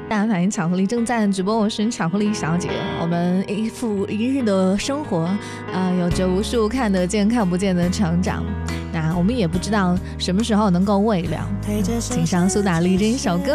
大反应巧克力正在直播，我是巧克力小姐。我们一复一日的生活，有着无数看得见看不见的成长。那我们也不知道什么时候能够未了，请上苏打绿这一首歌。